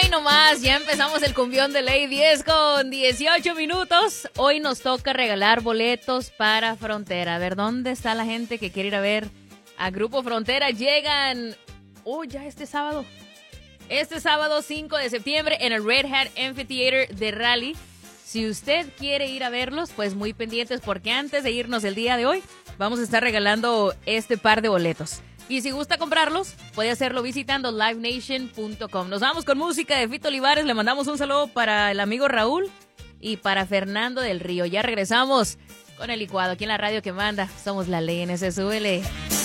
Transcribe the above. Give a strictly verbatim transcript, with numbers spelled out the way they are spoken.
Hoy nomás, ya empezamos el cumbión de Ley, diez con dieciocho minutos. Hoy nos toca regalar boletos para Frontera. A ver, ¿dónde está la gente que quiere ir a ver a Grupo Frontera? Llegan, oh, ya este sábado. Este sábado cinco de septiembre en el Red Hat Amphitheater de Raleigh. Si usted quiere ir a verlos, pues muy pendientes porque antes de irnos el día de hoy, vamos a estar regalando este par de boletos. Y si gusta comprarlos, puede hacerlo visitando live nation punto com. Nos vamos con música de Fito Olivares. Le mandamos un saludo para el amigo Raúl y para Fernando del Río. Ya regresamos con el licuado aquí en la radio que manda. Somos la Ley en ese, súbele.